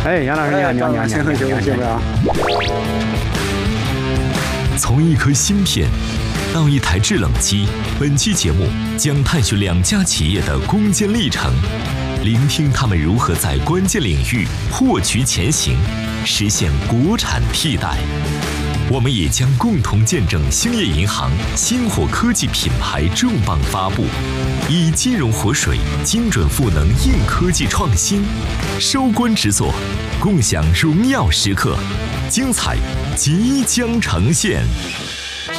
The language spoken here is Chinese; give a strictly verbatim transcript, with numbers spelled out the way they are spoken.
哎，杨老师，你好，你好，你好，你好，你好，你好。 从一颗芯片到一台制冷机，本期节目将探寻两家企业的攻坚历程，聆听他们如何在关键领域破局前行，实现国产替代。我们也将共同见证兴业银行星火科技品牌重磅发布，以金融活水、精准赋能硬科技创新，收官之作，共享荣耀时刻，精彩即将呈现。